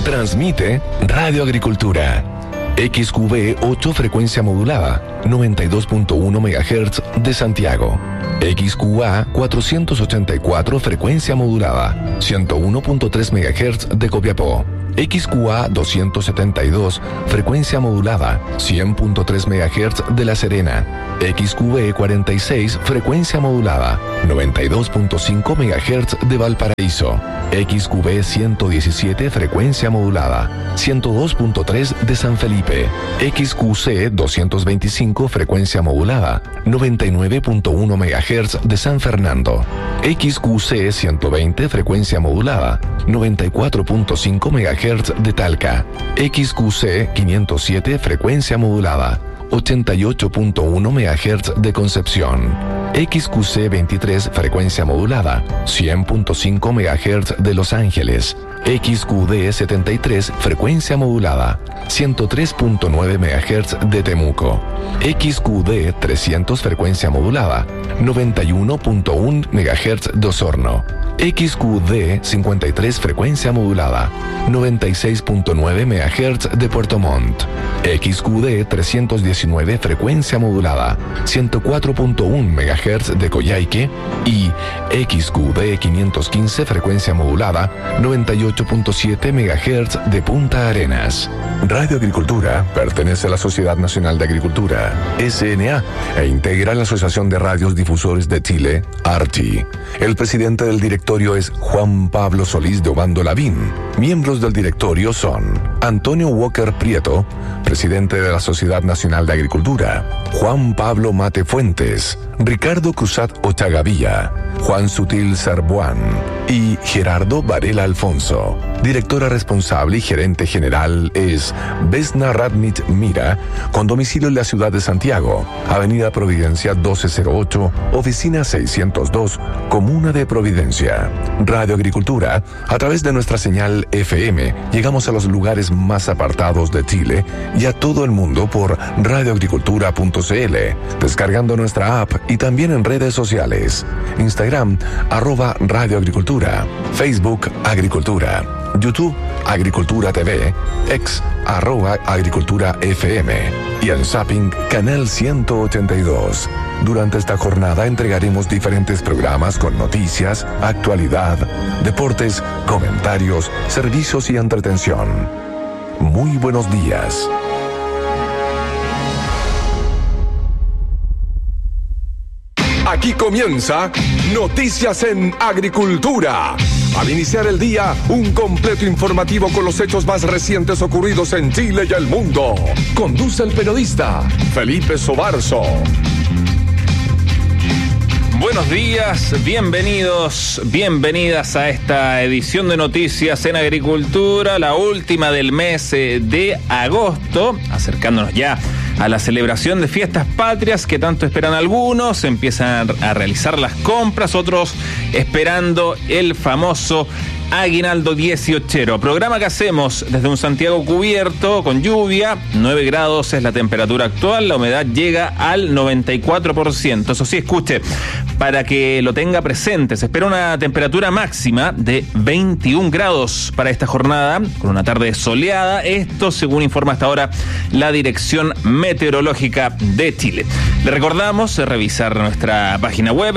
Transmite Radio Agricultura. XQB 8 frecuencia modulada, 92.1 MHz de Santiago. XQA 484 frecuencia modulada, 101.3 MHz de Copiapó. XQA 272 frecuencia modulada, 100.3 MHz de La Serena. XQB 46 frecuencia modulada, 92.5 MHz de Valparaíso. XQB 117 frecuencia modulada, 102.3 de San Felipe. XQC 225 frecuencia modulada, 99.1 MHz de San Fernando. XQC 120 frecuencia modulada, 94.5 MHz de Talca. XQC 507 frecuencia modulada, 88.1 MHz de Concepción. XQC 23 frecuencia modulada, 100.5 MHz de Los Ángeles. XQD 73 frecuencia modulada, 103.9 MHz de Temuco. XQD 300 frecuencia modulada, 91.1 MHz de Osorno. XQD 53 frecuencia modulada, 96.9 MHz de Puerto Montt. XQD 319 frecuencia modulada, 104.1 MHz de Coyhaique. Y XQD 515 frecuencia modulada, 98.7 MHz de Punta Arenas. Radio Agricultura pertenece a la Sociedad Nacional de Agricultura, SNA, e integra la Asociación de Radios Difusores de Chile, ARTI. El presidente del directorio es Juan Pablo Solís de Obando Lavín. Miembros del directorio son Antonio Walker Prieto, presidente de la Sociedad Nacional de Agricultura; Juan Pablo Mate Fuentes; Ricardo Cruzat Ochagavía; Juan Sutil Sarbuán y Gerardo Varela Alfonso. Directora responsable y gerente general es Vesna Radnich Mira, con domicilio en la ciudad de Santiago, Avenida Providencia 1208, Oficina 602, Comuna de Providencia. Radio Agricultura, a través de nuestra señal FM, llegamos a los lugares más apartados de Chile y a todo el mundo por radioagricultura.cl, descargando nuestra app y también en redes sociales. Instagram, @radioagricultura, Facebook, Agricultura, YouTube, Agricultura TV, X, @Agricultura FM y en Zapping, Canal 182. Durante esta jornada entregaremos diferentes programas con noticias, actualidad, deportes, comentarios, servicios y entretención. Muy buenos días. Aquí comienza Noticias en Agricultura. Al iniciar el día, un completo informativo con los hechos más recientes ocurridos en Chile y el mundo. Conduce el periodista Felipe Sobarzo. Buenos días, bienvenidas a esta edición de Noticias en Agricultura, la última del mes de agosto, acercándonos ya a la celebración de fiestas patrias que tanto esperan algunos. Empiezan a realizar las compras, otros esperando el famoso aguinaldo 18. Programa que hacemos desde un Santiago cubierto, con lluvia, 9 grados es la temperatura actual, la humedad llega al 94%. Eso sí, escuche, para que lo tenga presente, se espera una temperatura máxima de 21 grados para esta jornada, con una tarde soleada. Esto según informa hasta ahora la Dirección Meteorológica de Chile. Le recordamos revisar nuestra página web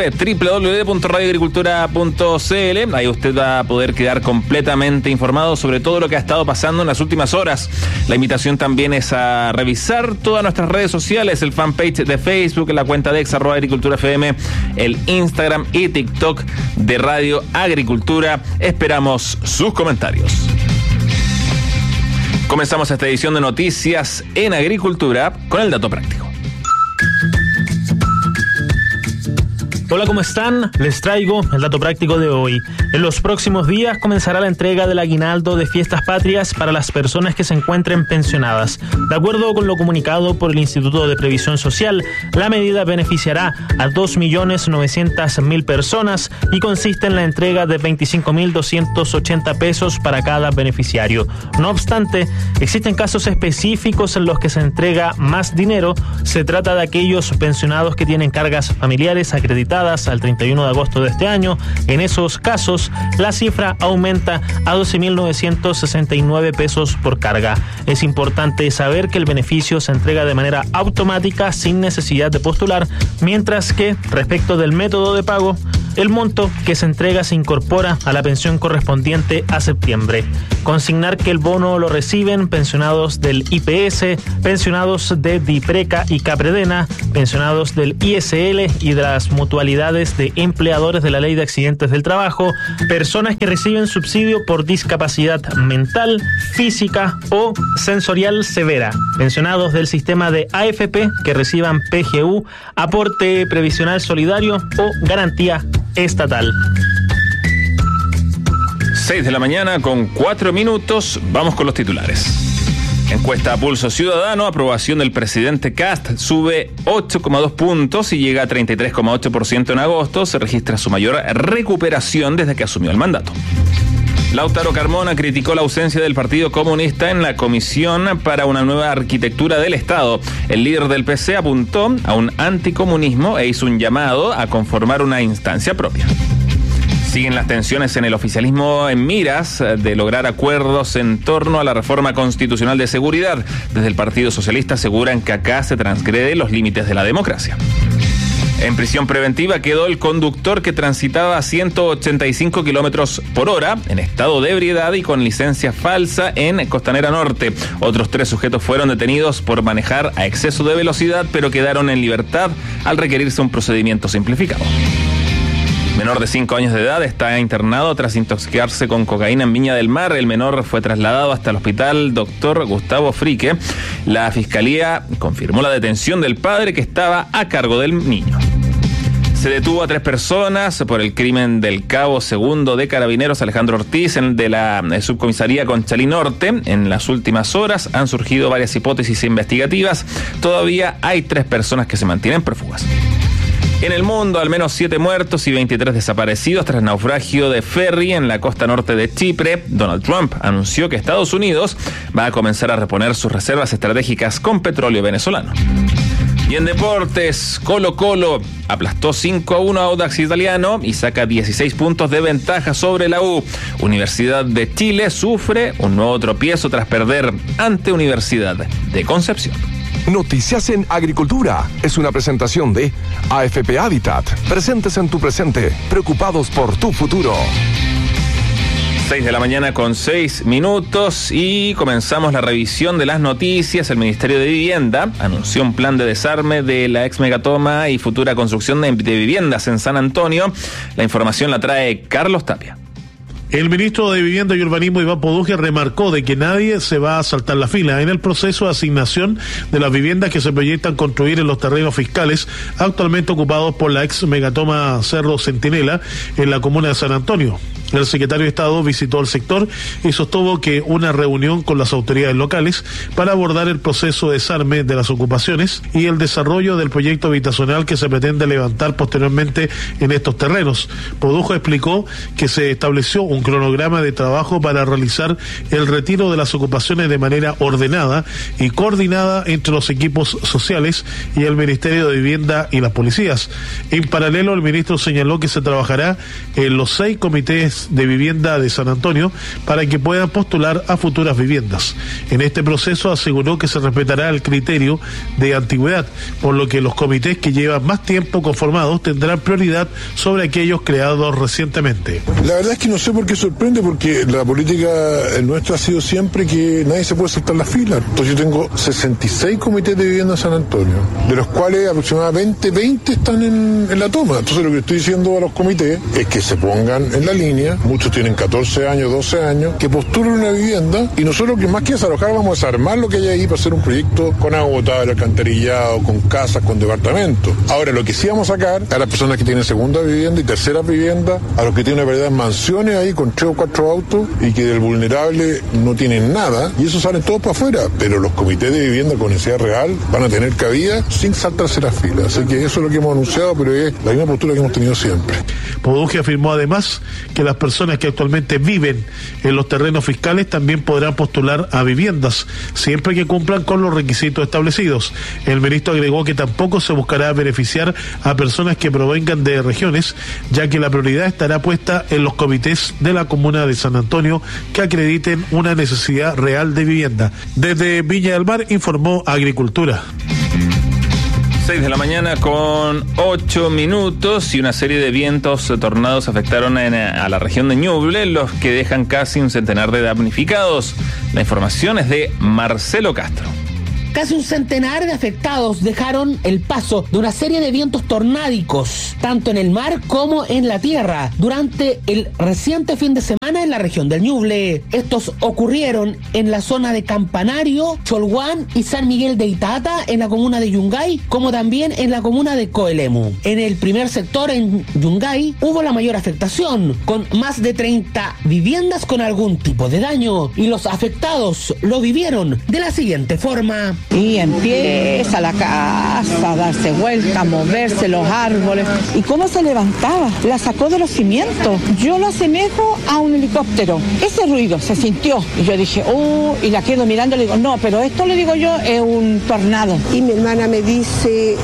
www.radioagricultura.cl. Ahí usted va a poder quedar completamente informado sobre todo lo que ha estado pasando en las últimas horas. La invitación también es a revisar todas nuestras redes sociales, el fanpage de Facebook, la cuenta de @agriculturafm, el Instagram y TikTok de Radio Agricultura. Esperamos sus comentarios. Comenzamos esta edición de Noticias en Agricultura con el dato práctico. Hola, ¿cómo están? Les traigo el dato práctico de hoy. En los próximos días comenzará la entrega del aguinaldo de fiestas patrias para las personas que se encuentren pensionadas. De acuerdo con lo comunicado por el Instituto de Previsión Social, la medida beneficiará a 2.900.000 personas y consiste en la entrega de 25.280 pesos para cada beneficiario. No obstante, existen casos específicos en los que se entrega más dinero. Se trata de aquellos pensionados que tienen cargas familiares acreditadas registradas al 31 de agosto de este año. En esos casos, la cifra aumenta a 12.969 pesos por carga. Es importante saber que el beneficio se entrega de manera automática sin necesidad de postular, mientras que, respecto del método de pago, el monto que se entrega se incorpora a la pensión correspondiente a septiembre. Consignar que el bono lo reciben pensionados del IPS, pensionados de DIPRECA y CAPREDENA, pensionados del ISL y de las mutualidades de empleadores de la Ley de Accidentes del Trabajo, personas que reciben subsidio por discapacidad mental, física o sensorial severa, pensionados del sistema de AFP que reciban PGU, aporte previsional solidario o garantía estatal. 6 de la mañana con 4 minutos, vamos con los titulares. Encuesta a Pulso Ciudadano, aprobación del presidente Kast sube 8,2 puntos y llega a 33,8% en agosto, se registra su mayor recuperación desde que asumió el mandato. Lautaro Carmona criticó la ausencia del Partido Comunista en la Comisión para una nueva arquitectura del Estado. El líder del PC apuntó a un anticomunismo e hizo un llamado a conformar una instancia propia. Siguen las tensiones en el oficialismo en miras de lograr acuerdos en torno a la reforma constitucional de seguridad. Desde el Partido Socialista aseguran que acá se transgrede los límites de la democracia. En prisión preventiva quedó el conductor que transitaba a 185 kilómetros por hora en estado de ebriedad y con licencia falsa en Costanera Norte. Otros 3 sujetos fueron detenidos por manejar a exceso de velocidad, pero quedaron en libertad al requerirse un procedimiento simplificado. Menor de 5 años de edad está internado tras intoxicarse con cocaína en Viña del Mar. El menor fue trasladado hasta el hospital Dr. Gustavo Frique. La fiscalía confirmó la detención del padre que estaba a cargo del niño. Se detuvo a 3 personas por el crimen del cabo segundo de Carabineros Alejandro Ortiz de la subcomisaría Conchalí Norte. En las últimas horas han surgido varias hipótesis investigativas. Todavía hay 3 personas que se mantienen prófugas. En el mundo, al menos 7 muertos y 23 desaparecidos tras naufragio de ferry en la costa norte de Chipre. Donald Trump anunció que Estados Unidos va a comenzar a reponer sus reservas estratégicas con petróleo venezolano. Y en deportes, Colo-Colo aplastó 5-1 a Audax Italiano y saca 16 puntos de ventaja sobre la U. Universidad de Chile sufre un nuevo tropiezo tras perder ante Universidad de Concepción. Noticias en Agricultura es una presentación de AFP Habitat. Presentes en tu presente, preocupados por tu futuro. 6 de la mañana con 6 minutos y comenzamos la revisión de las noticias. El Ministerio de Vivienda anunció un plan de desarme de la ex megatoma y futura construcción de viviendas en San Antonio. La información la trae Carlos Tapia. El ministro de Vivienda y Urbanismo, Iván Poduje, remarcó de que nadie se va a saltar la fila en el proceso de asignación de las viviendas que se proyectan construir en los terrenos fiscales actualmente ocupados por la ex megatoma Cerro Centinela en la comuna de San Antonio. El secretario de Estado visitó el sector y sostuvo que una reunión con las autoridades locales para abordar el proceso de desarme de las ocupaciones y el desarrollo del proyecto habitacional que se pretende levantar posteriormente en estos terrenos. Produjo explicó que se estableció un cronograma de trabajo para realizar el retiro de las ocupaciones de manera ordenada y coordinada entre los equipos sociales y el Ministerio de Vivienda y las policías. En paralelo, el ministro señaló que se trabajará en los 6 comités de vivienda de San Antonio para que puedan postular a futuras viviendas. En este proceso aseguró que se respetará el criterio de antigüedad, por lo que los comités que llevan más tiempo conformados tendrán prioridad sobre aquellos creados recientemente. La verdad es que no sé por qué sorprende, porque la política nuestra ha sido siempre que nadie se puede saltar la fila. Entonces yo tengo 66 comités de vivienda en San Antonio, de los cuales aproximadamente 20 están en la toma. Entonces lo que estoy diciendo a los comités es que se pongan en la línea. Muchos tienen 14 años, 12 años, que postulen una vivienda y nosotros, que más que desalojar, vamos a desarmar lo que hay ahí para hacer un proyecto con agua potable, alcantarillado, con casas, con departamentos. Ahora, lo que sí vamos a sacar a las personas que tienen segunda vivienda y tercera vivienda, a los que tienen una variedad de mansiones ahí con 3 o 4 autos y que del vulnerable no tienen nada, y eso salen todos para afuera, pero los comités de vivienda con necesidad real van a tener cabida sin saltarse las filas. Así que eso es lo que hemos anunciado, pero es la misma postura que hemos tenido siempre. Poduje afirmó además que las las personas que actualmente viven en los terrenos fiscales también podrán postular a viviendas, siempre que cumplan con los requisitos establecidos. El ministro agregó que tampoco se buscará beneficiar a personas que provengan de regiones, ya que la prioridad estará puesta en los comités de la comuna de San Antonio que acrediten una necesidad real de vivienda. Desde Viña del Mar informó Agricultura. 6 de la mañana con 8 minutos y una serie de vientos tornados afectaron a la región de Ñuble, los que dejan casi un centenar de damnificados. La información es de Marcelo Castro. Casi un centenar de afectados dejaron el paso de una serie de vientos tornádicos, tanto en el mar como en la tierra, durante el reciente fin de semana en la región del Ñuble. Estos ocurrieron en la zona de Campanario, Cholguán y San Miguel de Itata, en la comuna de Yungay, como también en la comuna de Coelemu. En el primer sector, en Yungay, hubo la mayor afectación, con más de 30 viviendas con algún tipo de daño, y los afectados lo vivieron de la siguiente forma. Y empieza la casa a darse vuelta, a moverse los árboles. ¿Y cómo se levantaba? La sacó de los cimientos. Yo lo asemejo a un helicóptero. Ese ruido se sintió. Y yo dije, y la quedo mirando y le digo, no, pero esto, le digo yo, es un tornado. Y mi hermana me dice,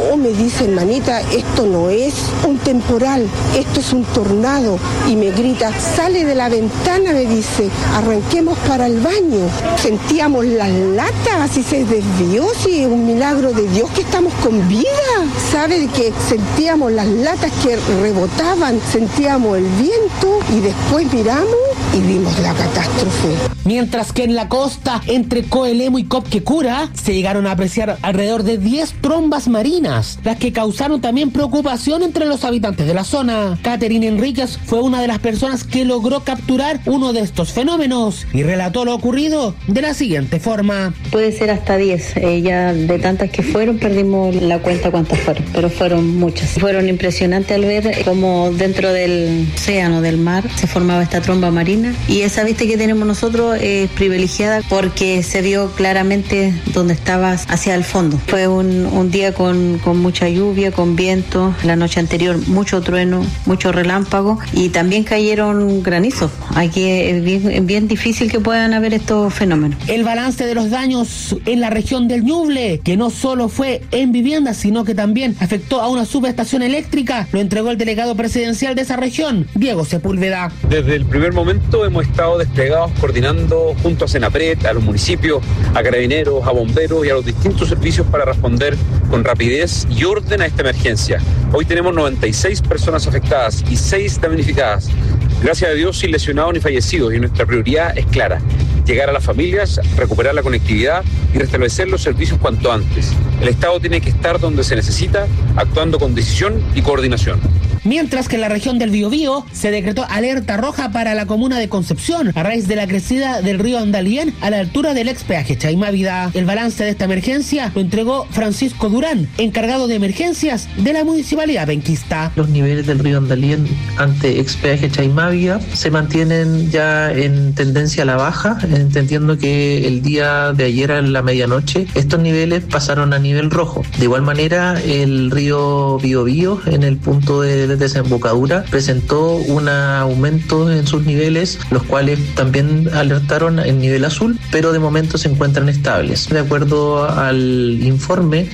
hermanita, esto no es un temporal, esto es un tornado. Y me grita, sale de la ventana, me dice, arranquemos para el baño. Sentíamos las latas, así se desvió, sí, es un milagro de Dios que estamos con vida. ¿Sabe? Que sentíamos las latas que rebotaban, sentíamos el viento y después miramos y vimos la catástrofe. Mientras que en la costa, entre Coelemu y Copquecura, se llegaron a apreciar alrededor de 10 trombas marinas, las que causaron también preocupación entre los habitantes de la zona. Catherine Enríquez fue una de las personas que logró capturar uno de estos fenómenos y relató lo ocurrido de la siguiente forma. Puede ser hasta 10, ya de tantas que fueron, perdimos la cuenta cuántas fueron, pero fueron muchas. Fueron impresionantes al ver cómo dentro del océano, del mar, se formaba esta tromba marina, y esa vista que tenemos nosotros es privilegiada porque se vio claramente donde estabas hacia el fondo. Fue un día con mucha lluvia, con viento, la noche anterior mucho trueno, mucho relámpago y también cayeron granizos. Aquí es bien difícil que puedan haber estos fenómenos. El balance de los daños en la región del Ñuble, que no solo fue en viviendas, sino que también afectó a una subestación eléctrica, lo entregó el delegado presidencial de esa región, Diego Sepúlveda. Desde el primer momento hemos estado desplegados coordinando junto a Senapred, a los municipios, a carabineros, a bomberos y a los distintos servicios para responder con rapidez y orden a esta emergencia. Hoy tenemos 96 personas afectadas y 6 damnificadas. Gracias a Dios, sin lesionados ni fallecidos, y nuestra prioridad es clara: llegar a las familias, recuperar la conectividad y restablecer los servicios cuanto antes. El Estado tiene que estar donde se necesita, actuando con decisión y coordinación. Mientras que en la región del Biobío se decretó alerta roja para la comuna de Concepción a raíz de la crecida del río Andalién a la altura del ex peaje Chaimávida. El balance de esta emergencia lo entregó Francisco Durán, encargado de emergencias de la municipalidad penquista. Los niveles del río Andalién ante ex peaje Chaimávida se mantienen ya en tendencia a la baja, entendiendo que el día de ayer a la medianoche estos niveles pasaron a nivel rojo. De igual manera, el río Biobío en el punto de desembocadura presentó un aumento en sus niveles, los cuales también alertaron en nivel azul, pero de momento se encuentran estables. De acuerdo al informe,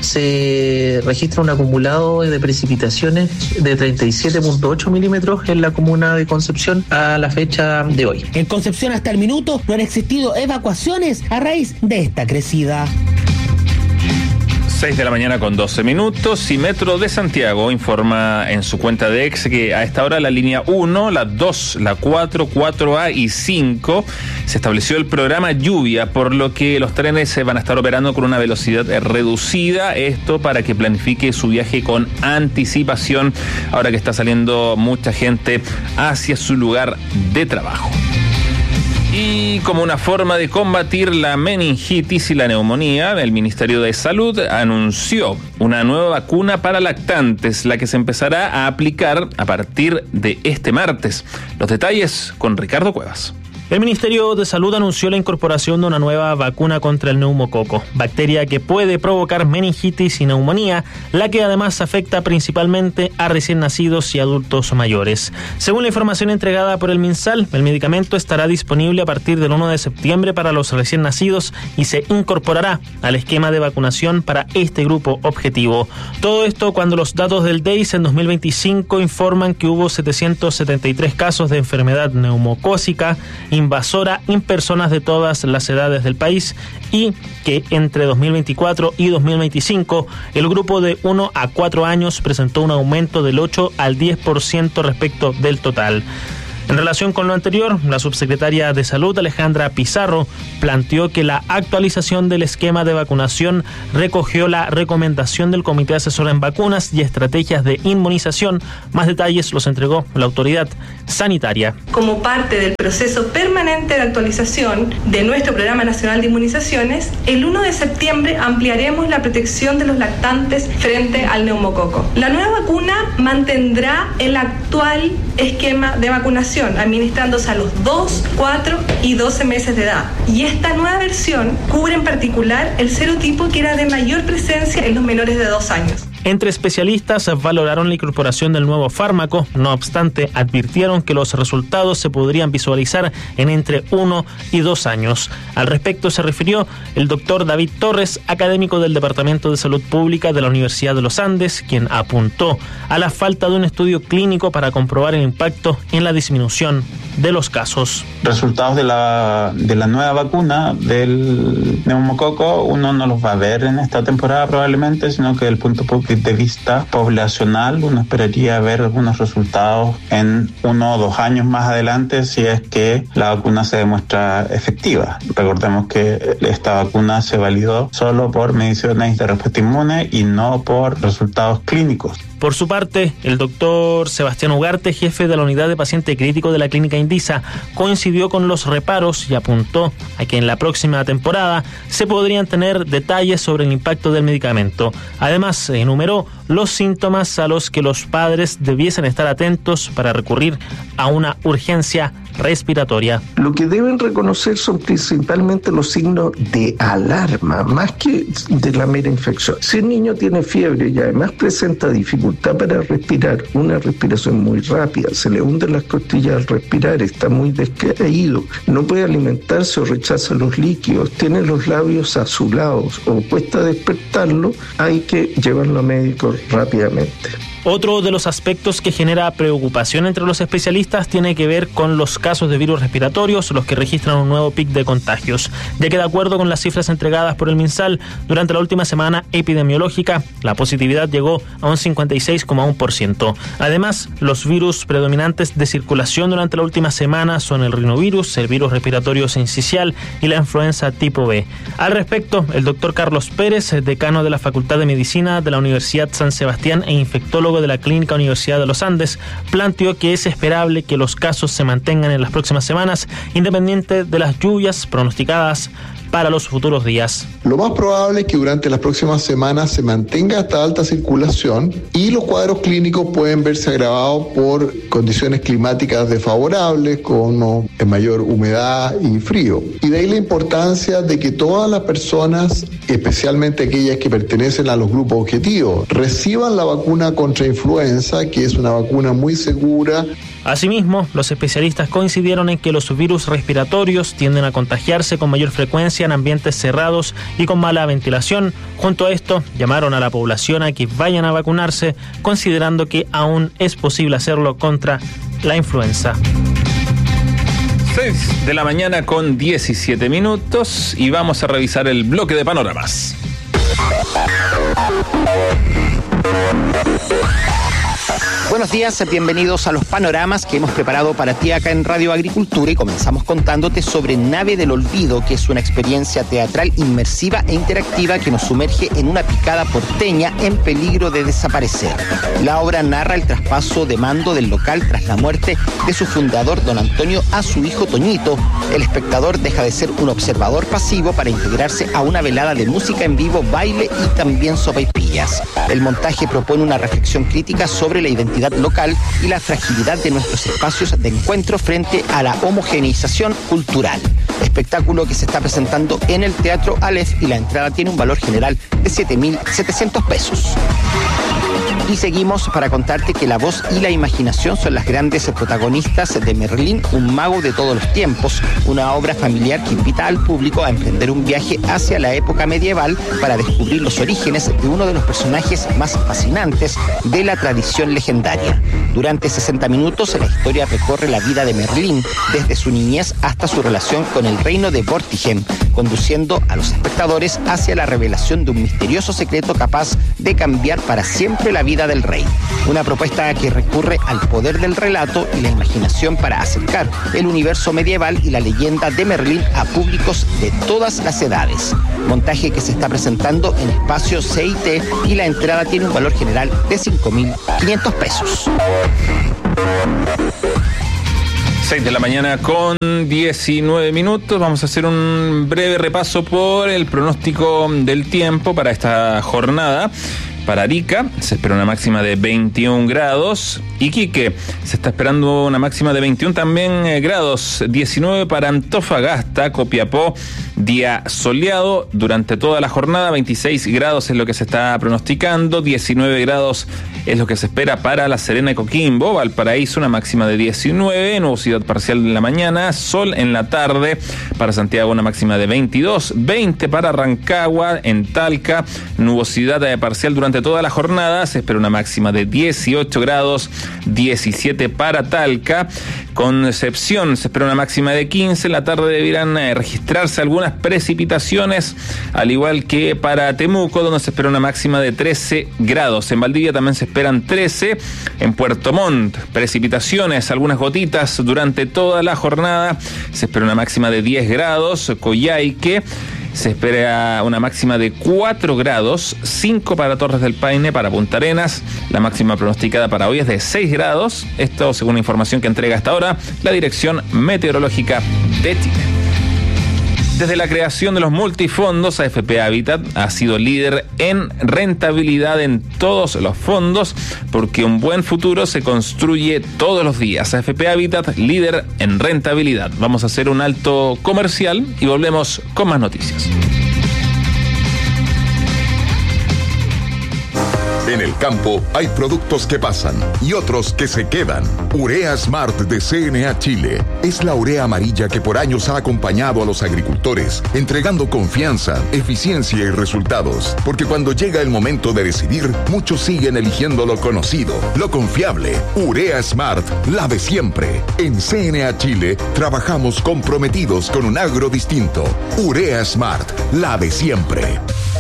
se registra un acumulado de precipitaciones de 37.8 milímetros en la comuna de Concepción a la fecha de hoy. En Concepción hasta el minuto no han existido evacuaciones a raíz de esta crecida. 6 de la mañana con 12 minutos y Metro de Santiago informa en su cuenta de X que a esta hora la línea 1, la 2, la 4, 4A y 5 se estableció el programa lluvia, por lo que los trenes se van a estar operando con una velocidad reducida, esto para que planifique su viaje con anticipación ahora que está saliendo mucha gente hacia su lugar de trabajo. Y como una forma de combatir la meningitis y la neumonía, el Ministerio de Salud anunció una nueva vacuna para lactantes, la que se empezará a aplicar a partir de este martes. Los detalles con Ricardo Cuevas. El Ministerio de Salud anunció la incorporación de una nueva vacuna contra el neumococo, bacteria que puede provocar meningitis y neumonía, la que además afecta principalmente a recién nacidos y adultos mayores. Según la información entregada por el MinSal, el medicamento estará disponible a partir del 1 de septiembre para los recién nacidos y se incorporará al esquema de vacunación para este grupo objetivo. Todo esto cuando los datos del DEIS en 2025 informan que hubo 773 casos de enfermedad neumocócica invasora en personas de todas las edades del país y que entre 2024 y 2025 el grupo de 1 a 4 años presentó un aumento del 8 al 10% respecto del total. En relación con lo anterior, la subsecretaria de Salud, Alejandra Pizarro, planteó que la actualización del esquema de vacunación recogió la recomendación del Comité Asesor en Vacunas y Estrategias de Inmunización. Más detalles los entregó la autoridad sanitaria. Como parte del proceso permanente de actualización de nuestro Programa Nacional de Inmunizaciones, el 1 de septiembre ampliaremos la protección de los lactantes frente al neumococo. La nueva vacuna mantendrá el actual esquema de vacunación, administrándose a los 2, 4 y 12 meses de edad. Y esta nueva versión cubre en particular el serotipo que era de mayor presencia en los menores de 2 años. Entre especialistas valoraron la incorporación del nuevo fármaco, no obstante, advirtieron que los resultados se podrían visualizar en entre 1 y 2 años. Al respecto se refirió el doctor David Torres, académico del Departamento de Salud Pública de la Universidad de los Andes, quien apuntó a la falta de un estudio clínico para comprobar el impacto en la disminución de los casos. Resultados de la nueva vacuna del neumococo uno no los va a ver en esta temporada probablemente, sino que desde el punto de vista poblacional uno esperaría ver algunos resultados en 1 o 2 años más adelante si es que la vacuna se demuestra efectiva. Recordemos que esta vacuna se validó solo por mediciones de respuesta inmune y no por resultados clínicos. Por su parte, el doctor Sebastián Ugarte, jefe de la unidad de paciente crítico de la clínica Indisa, coincidió con los reparos y apuntó a que en la próxima temporada se podrían tener detalles sobre el impacto del medicamento. Además, enumeró los síntomas a los que los padres debiesen estar atentos para recurrir a una urgencia respiratoria. Lo que deben reconocer son principalmente los signos de alarma, más que de la mera infección. Si el niño tiene fiebre y además presenta dificultad para respirar, una respiración muy rápida, se le hunden las costillas al respirar, está muy descaído, no puede alimentarse o rechaza los líquidos, tiene los labios azulados o cuesta despertarlo, hay que llevarlo a médico rápidamente. Otro de los aspectos que genera preocupación entre los especialistas tiene que ver con los casos de virus respiratorios, los que registran un nuevo pic de contagios, ya que de acuerdo con las cifras entregadas por el MinSal, durante la última semana epidemiológica, la positividad llegó a un 56,1%. Además, los virus predominantes de circulación durante la última semana son el rinovirus, el virus respiratorio sincicial y la influenza tipo B. Al respecto, el doctor Carlos Pérez, decano de la Facultad de Medicina de la Universidad San Sebastián e infectólogo de la Clínica Universidad de los Andes, planteó que es esperable que los casos se mantengan en las próximas semanas, independiente de las lluvias pronosticadas para los futuros días. Lo más probable es que durante las próximas semanas se mantenga esta alta circulación y los cuadros clínicos pueden verse agravados por condiciones climáticas desfavorables como mayor humedad y frío. Y de ahí la importancia de que todas las personas, especialmente aquellas que pertenecen a los grupos objetivos, reciban la vacuna contra influenza, que es una vacuna muy segura. Asimismo, los especialistas coincidieron en que los virus respiratorios tienden a contagiarse con mayor frecuencia en ambientes cerrados y con mala ventilación. Junto a esto, llamaron a la población a que vayan a vacunarse, considerando que aún es posible hacerlo contra la influenza. 6 de la mañana con 17 minutos y vamos a revisar el bloque de panoramas. Buenos días, bienvenidos a los panoramas que hemos preparado para ti acá en Radio Agricultura y comenzamos contándote sobre Nave del Olvido, que es una experiencia teatral inmersiva e interactiva que nos sumerge en una picada porteña en peligro de desaparecer. La obra narra el traspaso de mando del local tras la muerte de su fundador, don Antonio, a su hijo Toñito. El espectador deja de ser un observador pasivo para integrarse a una velada de música en vivo, baile y también sopaipillas. El montaje propone una reflexión crítica sobre la identidad identidad local y la fragilidad de nuestros espacios de encuentro frente a la homogeneización cultural. Espectáculo que se está presentando en el Teatro Aleph y la entrada tiene un valor general de 7.700 pesos. Y seguimos para contarte que la voz y la imaginación son las grandes protagonistas de Merlín, un mago de todos los tiempos, una obra familiar que invita al público a emprender un viaje hacia la época medieval para descubrir los orígenes de uno de los personajes más fascinantes de la tradición legendaria. Durante 60 minutos la historia recorre la vida de Merlín, desde su niñez hasta su relación con el reino de Vortigern, conduciendo a los espectadores hacia la revelación de un misterioso secreto capaz de cambiar para siempre la vida del rey. Una propuesta que recurre al poder del relato y la imaginación para acercar el universo medieval y la leyenda de Merlín a públicos de todas las edades. Montaje que se está presentando en espacio CIT y la entrada tiene un valor general de 5.500 pesos. 6 de la mañana con 19 minutos. Vamos a hacer un breve repaso por el pronóstico del tiempo para esta jornada. Para Arica se espera una máxima de 21 grados. Iquique se está esperando una máxima de 21 también grados. 19 para Antofagasta. Copiapó, día soleado durante toda la jornada. 26 grados es lo que se está pronosticando. 19 grados es lo que se espera para La Serena y Coquimbo. Valparaíso, una máxima de 19. Nubosidad parcial en la mañana. Sol en la tarde. Para Santiago, una máxima de 22. 20 para Rancagua. En Talca, nubosidad parcial durante toda la jornada. Se espera una máxima de 18 grados. 17 para Talca. Concepción se espera una máxima de 15. En la tarde deberán registrarse algunas precipitaciones, al igual que para Temuco, donde se espera una máxima de 13 grados. En Valdivia también se esperan 13. En Puerto Montt, precipitaciones, algunas gotitas durante toda la jornada. Se espera una máxima de 10 grados. Coyhaique se espera una máxima de 4 grados, 5 para Torres del Paine, para Punta Arenas. La máxima pronosticada para hoy es de 6 grados. Esto según la información que entrega hasta ahora la Dirección Meteorológica de Chile. Desde la creación de los multifondos, AFP Habitat ha sido líder en rentabilidad en todos los fondos, porque un buen futuro se construye todos los días. AFP Habitat, líder en rentabilidad. Vamos a hacer un alto comercial y volvemos con más noticias. En el campo hay productos que pasan y otros que se quedan. Urea Smart de CNA Chile es la urea amarilla que por años ha acompañado a los agricultores, entregando confianza, eficiencia y resultados. Porque cuando llega el momento de decidir, muchos siguen eligiendo lo conocido, lo confiable. Urea Smart, la de siempre. En CNA Chile trabajamos comprometidos con un agro distinto. Urea Smart, la de siempre.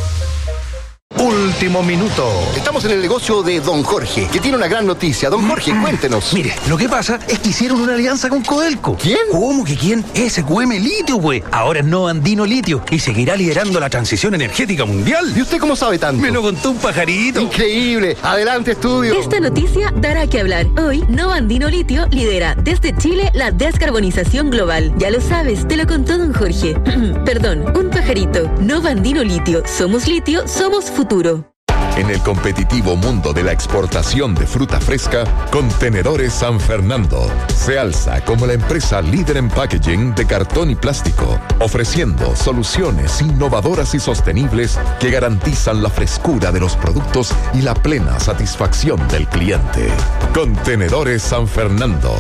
Último minuto. Estamos en el negocio de Don Jorge, que tiene una gran noticia. Don Jorge, cuéntenos. Mire, lo que pasa es que hicieron una alianza con Codelco. ¿Quién? ¿Cómo que quién? SQM Litio, güey. Ahora es Nova Andino Litio y seguirá liderando la transición energética mundial. ¿Y usted cómo sabe tanto? Me lo contó un pajarito. Increíble. Adelante, estudio. Esta noticia dará que hablar. Hoy, Nova Andino Litio lidera desde Chile la descarbonización global. Ya lo sabes, te lo contó Don Jorge. Perdón, un pajarito. Nova Andino Litio. Somos litio, somos futuro. En el competitivo mundo de la exportación de fruta fresca, Contenedores San Fernando se alza como la empresa líder en packaging de cartón y plástico, ofreciendo soluciones innovadoras y sostenibles que garantizan la frescura de los productos y la plena satisfacción del cliente. Contenedores San Fernando,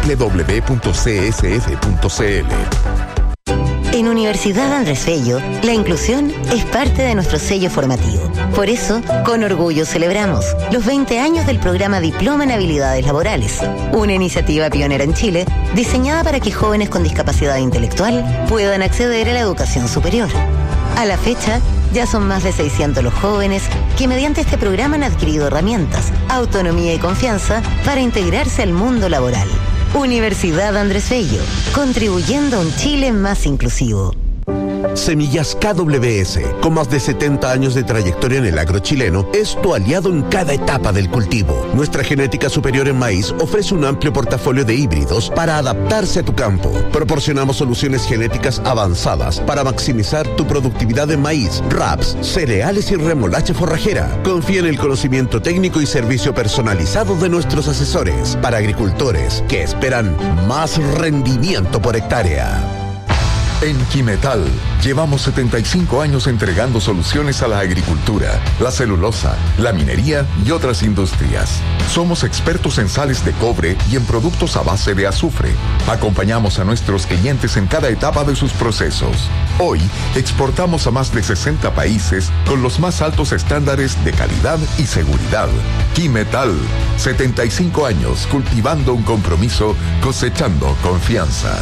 www.csf.cl. En Universidad Andrés Bello, la inclusión es parte de nuestro sello formativo. Por eso, con orgullo celebramos los 20 años del programa Diploma en Habilidades Laborales, una iniciativa pionera en Chile diseñada para que jóvenes con discapacidad intelectual puedan acceder a la educación superior. A la fecha, ya son más de 600 los jóvenes que mediante este programa han adquirido herramientas, autonomía y confianza para integrarse al mundo laboral. Universidad Andrés Bello, contribuyendo a un Chile más inclusivo. Semillas KWS, con más de 70 años de trayectoria en el agro chileno, es tu aliado en cada etapa del cultivo. Nuestra genética superior en maíz ofrece un amplio portafolio de híbridos para adaptarse a tu campo. Proporcionamos soluciones genéticas avanzadas para maximizar tu productividad en maíz, raps, cereales y remolacha forrajera. Confía en el conocimiento técnico y servicio personalizado de nuestros asesores para agricultores que esperan más rendimiento por hectárea. En Quimetal llevamos 75 años entregando soluciones a la agricultura, la celulosa, la minería y otras industrias. Somos expertos en sales de cobre y en productos a base de azufre. Acompañamos a nuestros clientes en cada etapa de sus procesos. Hoy exportamos a más de 60 países con los más altos estándares de calidad y seguridad. Quimetal, 75 años cultivando un compromiso, cosechando confianza.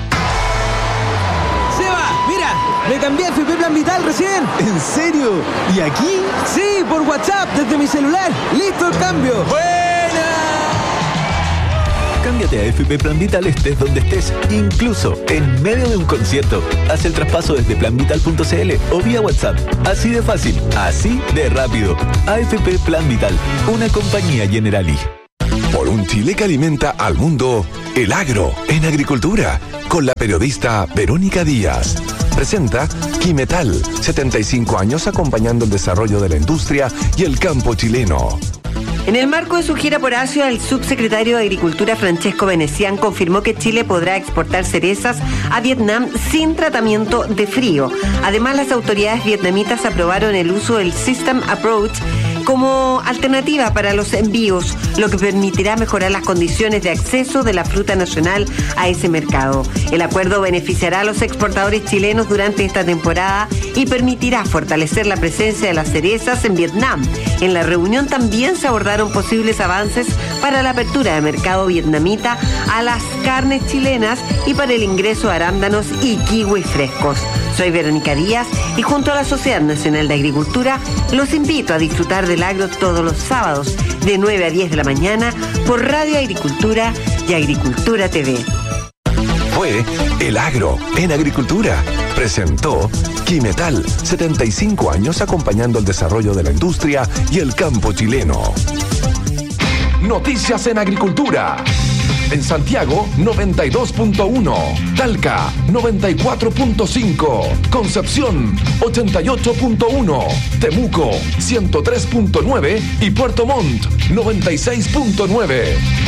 Me cambié a FP Plan Vital recién. ¿En serio? ¿Y aquí? Sí, por WhatsApp, desde mi celular. ¡Listo el cambio! ¡Buena! Cámbiate a FP Plan Vital estés donde estés, incluso en medio de un concierto. Haz el traspaso desde planvital.cl o vía WhatsApp. Así de fácil, así de rápido. AFP Plan Vital, una compañía Generali. Por un Chile que alimenta al mundo, el agro en agricultura, con la periodista Verónica Díaz. Presenta Quimetal, 75 años acompañando el desarrollo de la industria y el campo chileno. En el marco de su gira por Asia, el subsecretario de Agricultura Francesco Venecián confirmó que Chile podrá exportar cerezas a Vietnam sin tratamiento de frío. Además, las autoridades vietnamitas aprobaron el uso del System Approach como alternativa para los envíos, lo que permitirá mejorar las condiciones de acceso de la fruta nacional a ese mercado. El acuerdo beneficiará a los exportadores chilenos durante esta temporada y permitirá fortalecer la presencia de las cerezas en Vietnam. En la reunión también se abordaron posibles avances para la apertura de mercado vietnamita a las carnes chilenas y para el ingreso de arándanos y kiwis frescos. Soy Verónica Díaz y junto a la Sociedad Nacional de Agricultura los invito a disfrutar del agro todos los sábados de 9 a 10 de la mañana por Radio Agricultura y Agricultura TV. Fue El Agro en Agricultura. Presentó Quimetal, 75 años acompañando el desarrollo de la industria y el campo chileno. Noticias en Agricultura. En Santiago, 92.1. Talca, 94.5. Concepción, 88.1. Temuco, 103.9. Y Puerto Montt, 96.9.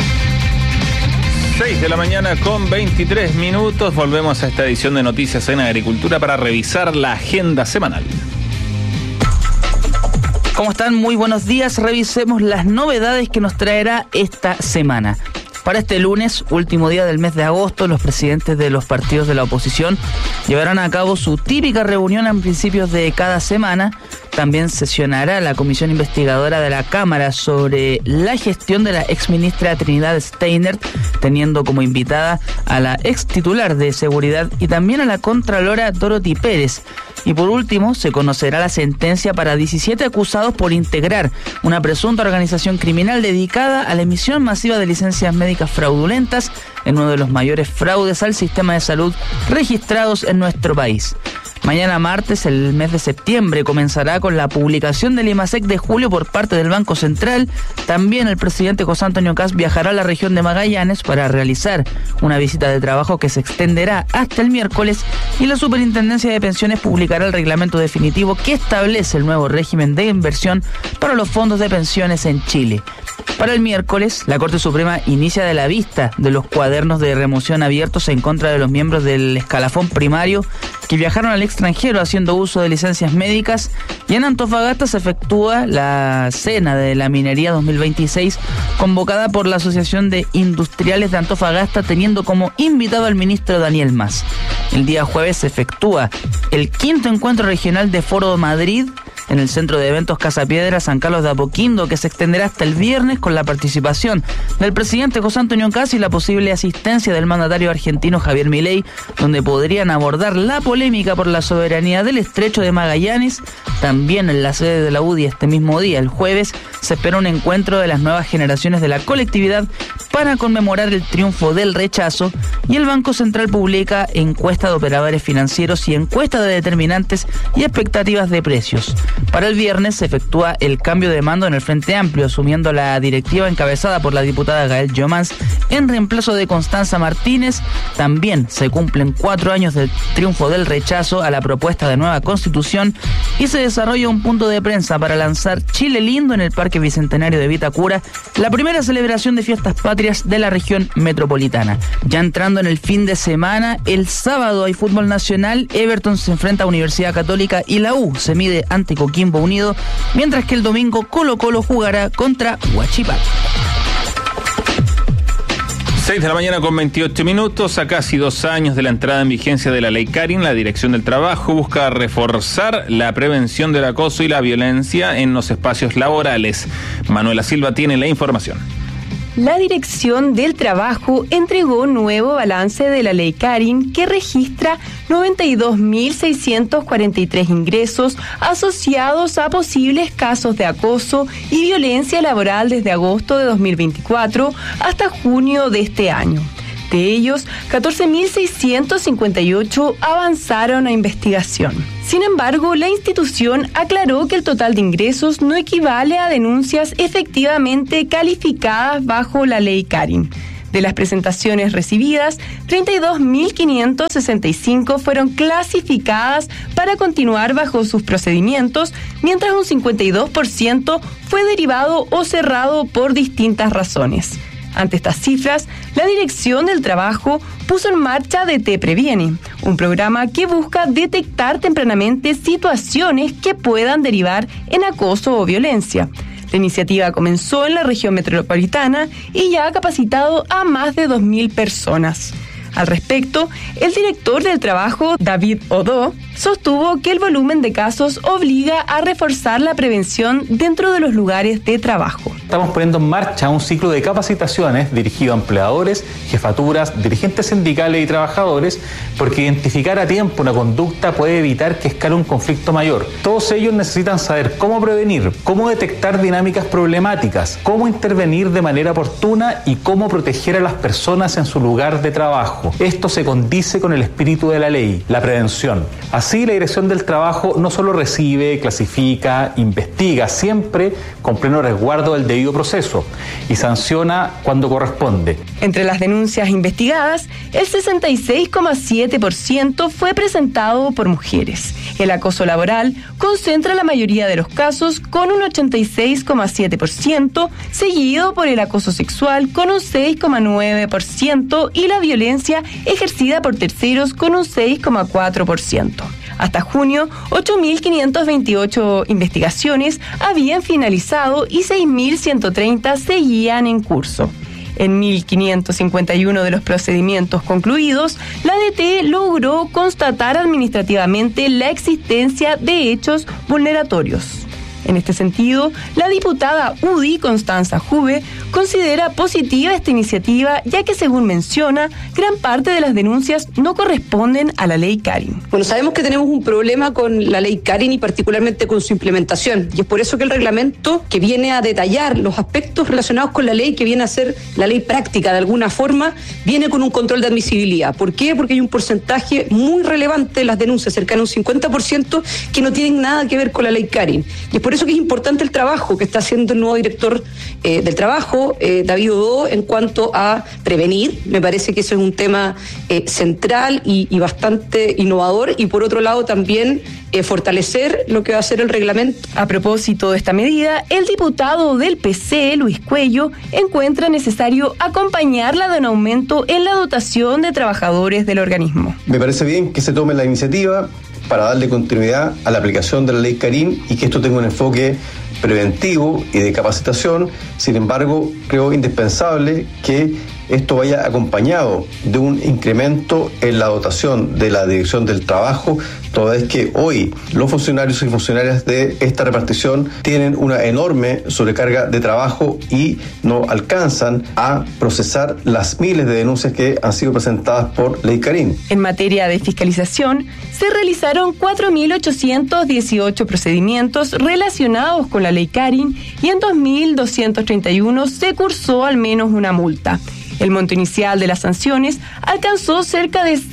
6 de la mañana con 23 minutos. Volvemos a esta edición de Noticias en Agricultura para revisar la agenda semanal. ¿Cómo están? Muy buenos días. Revisemos las novedades que nos traerá esta semana. Para este lunes, último día del mes de agosto, los presidentes de los partidos de la oposición llevarán a cabo su típica reunión a principios de cada semana. También sesionará la comisión investigadora de la Cámara sobre la gestión de la exministra Trinidad Steiner, teniendo como invitada a la ex titular de Seguridad y también a la contralora Dorothy Pérez. Y por último, se conocerá la sentencia para 17 acusados por integrar una presunta organización criminal dedicada a la emisión masiva de licencias médicas fraudulentas en uno de los mayores fraudes al sistema de salud registrados en nuestro país. Mañana martes, el mes de septiembre, comenzará con la publicación del IMASEC de julio por parte del Banco Central. También el presidente José Antonio Kast viajará a la región de Magallanes para realizar una visita de trabajo que se extenderá hasta el miércoles y la Superintendencia de Pensiones publicará el reglamento definitivo que establece el nuevo régimen de inversión para los fondos de pensiones en Chile. Para el miércoles, la Corte Suprema inicia de la vista de los cuadernos de remoción abiertos en contra de los miembros del escalafón primario que viajaron al extranjero haciendo uso de licencias médicas, y en Antofagasta se efectúa la cena de la minería 2026 convocada por la Asociación de Industriales de Antofagasta, teniendo como invitado al ministro Daniel Mas. El día jueves se efectúa el 5º encuentro regional de Foro Madrid en el Centro de Eventos Casa Piedra San Carlos de Apoquindo, que se extenderá hasta el viernes con la participación del presidente José Antonio Kast y la posible asistencia del mandatario argentino Javier Milei, donde podrían abordar la polémica por la soberanía del Estrecho de Magallanes. También en la sede de la UDI este mismo día, el jueves, se espera un encuentro de las nuevas generaciones de la colectividad para conmemorar el triunfo del rechazo, y el Banco Central publica encuesta de operadores financieros y encuesta de determinantes y expectativas de precios. Para el viernes se efectúa el cambio de mando en el Frente Amplio, asumiendo la directiva encabezada por la diputada Gael Llomans en reemplazo de Constanza Martínez. También se cumplen 4 años del triunfo del rechazo a la propuesta de nueva constitución y se desarrolla un punto de prensa para lanzar Chile Lindo en el Parque Bicentenario de Vitacura, la primera celebración de fiestas patrias de la región metropolitana. Ya entrando en el fin de semana, el sábado hay fútbol nacional. Everton se enfrenta a Universidad Católica y la U se mide ante Coquimbo Unido, mientras que el domingo Colo-Colo jugará contra Huachipato. 6 de la mañana con 28 minutos. A casi 2 años de la entrada en vigencia de la Ley Karin, la Dirección del Trabajo busca reforzar la prevención del acoso y la violencia en los espacios laborales. Manuela Silva tiene la información. La Dirección del Trabajo entregó un nuevo balance de la Ley Karin que registra 92.643 ingresos asociados a posibles casos de acoso y violencia laboral desde agosto de 2024 hasta junio de este año. De ellos, 14.658 avanzaron a investigación. Sin embargo, la institución aclaró que el total de ingresos no equivale a denuncias efectivamente calificadas bajo la Ley Karin. De las presentaciones recibidas, 32.565 fueron clasificadas para continuar bajo sus procedimientos, mientras un 52% fue derivado o cerrado por distintas razones. Ante estas cifras, la Dirección del Trabajo puso en marcha DT Previene, un programa que busca detectar tempranamente situaciones que puedan derivar en acoso o violencia. La iniciativa comenzó en la región metropolitana y ya ha capacitado a más de 2.000 personas. Al respecto, el director del trabajo, David Odó, sostuvo que el volumen de casos obliga a reforzar la prevención dentro de los lugares de trabajo. Estamos poniendo en marcha un ciclo de capacitaciones dirigido a empleadores, jefaturas, dirigentes sindicales y trabajadores, porque identificar a tiempo una conducta puede evitar que escale un conflicto mayor. Todos ellos necesitan saber cómo prevenir, cómo detectar dinámicas problemáticas, cómo intervenir de manera oportuna y cómo proteger a las personas en su lugar de trabajo. Esto se condice con el espíritu de la ley, la prevención. Así, la Dirección del Trabajo no solo recibe, clasifica, investiga, siempre con pleno resguardo del debido proceso, y sanciona cuando corresponde. Entre las denuncias investigadas, el 66,7% fue presentado por mujeres. El acoso laboral concentra la mayoría de los casos con un 86,7%, seguido por el acoso sexual con un 6,9% y la violencia ejercida por terceros con un 6,4%. Hasta junio, 8.528 investigaciones habían finalizado y 6.130 seguían en curso. En 1.551 de los procedimientos concluidos, la DT logró constatar administrativamente la existencia de hechos vulneratorios. En este sentido, la diputada UDI, Constanza Juve, considera positiva esta iniciativa, ya que, según menciona, gran parte de las denuncias no corresponden a la Ley Karin. Bueno, sabemos que tenemos un problema con la Ley Karin y particularmente con su implementación, y es por eso que el reglamento, que viene a detallar los aspectos relacionados con la ley, que viene a ser la ley práctica de alguna forma, viene con un control de admisibilidad. ¿Por qué? Porque hay un porcentaje muy relevante de las denuncias, cercano a un 50%, que no tienen nada que ver con la Ley Karin. Y es por eso que es importante el trabajo que está haciendo el nuevo director del trabajo, David Odó, en cuanto a prevenir. Me parece que eso es un tema central y bastante innovador, y por otro lado también fortalecer lo que va a ser el reglamento. A propósito de esta medida, el diputado del PC, Luis Cuello, encuentra necesario acompañarla de un aumento en la dotación de trabajadores del organismo. Me parece bien que se tome la iniciativa para darle continuidad a la aplicación de la Ley Karin y que esto tenga un enfoque preventivo y de capacitación. Sin embargo, creo indispensable que esto vaya acompañado de un incremento en la dotación de la Dirección del Trabajo, toda vez que hoy los funcionarios y funcionarias de esta repartición tienen una enorme sobrecarga de trabajo y no alcanzan a procesar las miles de denuncias que han sido presentadas por Ley Carín. En materia de fiscalización, se realizaron 4.818 procedimientos relacionados con la Ley Carín y en 2.231 se cursó al menos una multa. El monto inicial de las sanciones alcanzó cerca de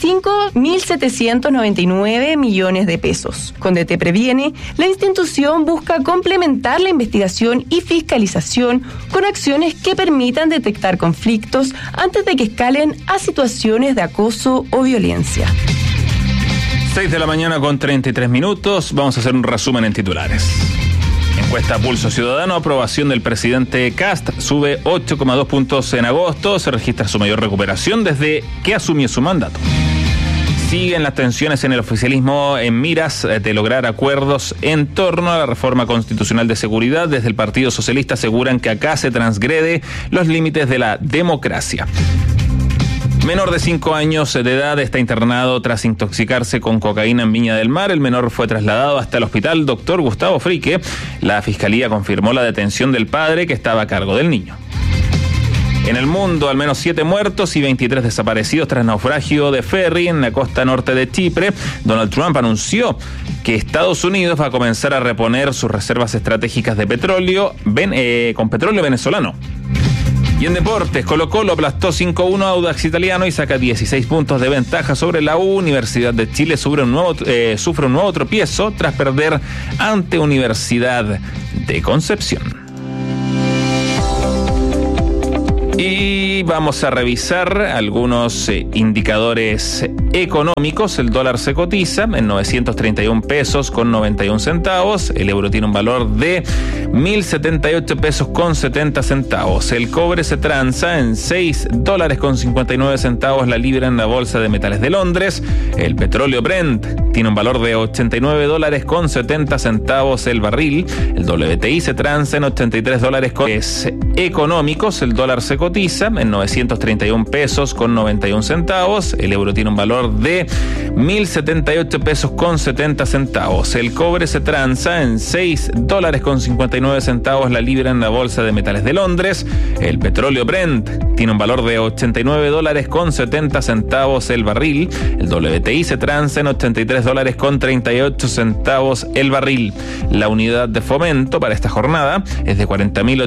5.799 millones de pesos. Con DT Previene, la institución busca complementar la investigación y fiscalización con acciones que permitan detectar conflictos antes de que escalen a situaciones de acoso o violencia. 6 de la mañana con 33 minutos. Vamos a hacer un resumen en titulares. Encuesta Pulso Ciudadano, aprobación del presidente Kast sube 8,2 puntos en agosto, se registra su mayor recuperación desde que asumió su mandato. Siguen las tensiones en el oficialismo en miras de lograr acuerdos en torno a la reforma constitucional de seguridad. Desde el Partido Socialista aseguran que acá se transgrede los límites de la democracia. Menor de 5 años de edad está internado tras intoxicarse con cocaína en Viña del Mar. El menor fue trasladado hasta el hospital Dr. Gustavo Frique. La fiscalía confirmó la detención del padre que estaba a cargo del niño. En el mundo, al menos 7 muertos y 23 desaparecidos tras naufragio de ferry en la costa norte de Chipre. Donald Trump anunció que Estados Unidos va a comenzar a reponer sus reservas estratégicas de petróleo con petróleo venezolano. Y en deportes, Colo-Colo aplastó 5-1 a Audax Italiano y saca 16 puntos de ventaja sobre la Universidad de Chile. Sufre un nuevo tropiezo tras perder ante Universidad de Concepción. Y vamos a revisar algunos indicadores económicos. El dólar se cotiza en 931 pesos con 91 centavos. El euro tiene un valor de 1.078 pesos con 70 centavos. El cobre se transa en 6 dólares con 59 centavos la libra en la Bolsa de Metales de Londres. El petróleo Brent tiene un valor de 89 dólares con 70 centavos el barril. El WTI se transa en 83 dólares con económicos. El dólar se cotiza en 931 pesos con 91 centavos. El euro tiene un valor de 1.078 pesos con 70 centavos. El cobre se transa en 6 dólares con 59 centavos la libra en la Bolsa de Metales de Londres. El petróleo Brent tiene un valor de 89 dólares con 70 centavos el barril. El WTI se transa en 83 dólares con 38 centavos el barril. La unidad de fomento para esta jornada es de 40.000